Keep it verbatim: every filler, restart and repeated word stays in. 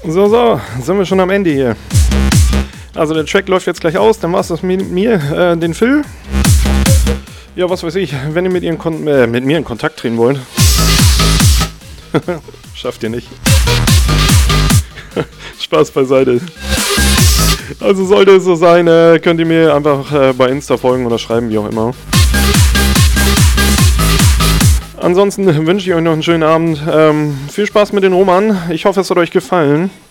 So, so, sind wir schon am Ende hier. Also der Track läuft jetzt gleich aus, dann war es das mit mir, äh, den Phil. Ja, was weiß ich, wenn ihr mit, ihren Kon äh, mit mir in Kontakt treten wollt. Schafft ihr nicht. Spaß beiseite. Also sollte es so sein, äh, könnt ihr mir einfach äh, bei Insta folgen oder schreiben, wie auch immer. Ansonsten wünsche ich euch noch einen schönen Abend. Ähm, viel Spaß mit den Roman. Ich hoffe, es hat euch gefallen.